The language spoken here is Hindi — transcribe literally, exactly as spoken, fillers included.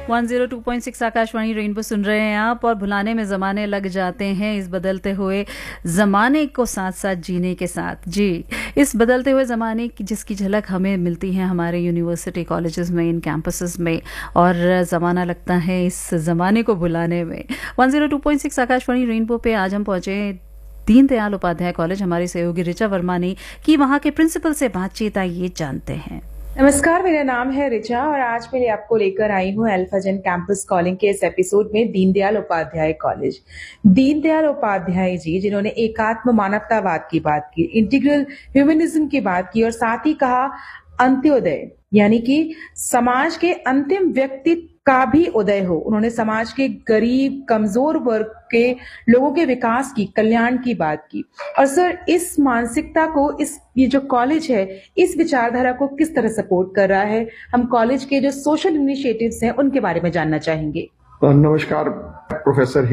One zero two point six Akashvani rainbow सुन रहे हैं आप, और भुलाने में ज़माने लग जाते हैं इस बदलते हुए ज़माने को साथ साथ जीने के साथ। जी, इस बदलते हुए ज़माने की जिसकी झलक हमें मिलती है हमारे यूनिवर्सिटी कॉलेजेस में, इन कैंपसेस में, और ज़माना लगता है इस ज़माने को भुलाने में। One zero two point six Akashvani rainbow पे आज हम पहुँचे दीनदयाल उपाध्याय कॉलेज। हमारी सहयोगी ऋचा वर्मा ने की वहाँ के प्रिंसिपल से बातचीत, आइए जानते हैं। नमस्कार, मेरा नाम है ऋचा और आज मैं आपको लेकर आई हूँ अल्फाजन कैंपस कॉलिंग के इस एपिसोड में दीनदयाल उपाध्याय कॉलेज। दीनदयाल उपाध्याय जी जिन्होंने एकात्म मानवतावाद की बात की, इंटीग्रल ह्यूमनिज्म की बात की और साथ ही कहा अंत्योदय, यानी कि समाज के अंतिम व्यक्ति का भी उदय हो। उन्होंने समाज के गरीब कमजोर वर्ग के लोगों के विकास की, कल्याण की बात की। और सर, इस मानसिकता को, इस ये जो कॉलेज है, इस विचारधारा को किस तरह सपोर्ट कर रहा है, हम कॉलेज के जो सोशल इनिशिएटिव्स हैं उनके बारे में जानना चाहेंगे। नमस्कार प्रोफेसर